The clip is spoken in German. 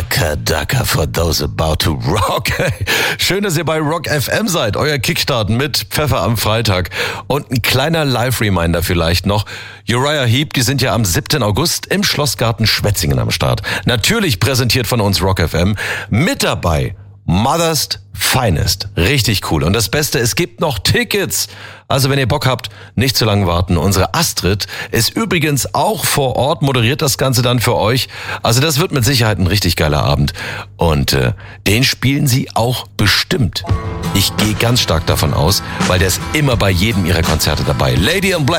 Abracadabra for those about to rock. Schön, dass ihr bei Rock FM seid. Euer Kickstart mit Pfeffer am Freitag. Und ein kleiner Live-Reminder vielleicht noch. Uriah Heep, die sind ja am 7. August im Schlossgarten Schwetzingen am Start. Natürlich präsentiert von uns Rock FM. Mit dabei Mother's Finest. Richtig cool. Und das Beste, es gibt noch Tickets. Also wenn ihr Bock habt, nicht zu lange warten. Unsere Astrid ist übrigens auch vor Ort, moderiert das Ganze dann für euch. Also das wird mit Sicherheit ein richtig geiler Abend. Und den spielen sie auch bestimmt. Ich gehe ganz stark davon aus, weil der ist immer bei jedem ihrer Konzerte dabei. Lady in Black.